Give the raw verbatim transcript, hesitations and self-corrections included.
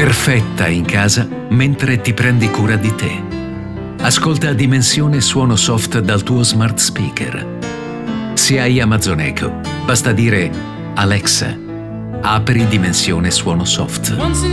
perfetta in casa mentre ti prendi cura di te. Ascolta Dimensione Suono Soft dal tuo smart speaker. Se hai Amazon Echo, basta dire Alexa, apri Dimensione Suono Soft.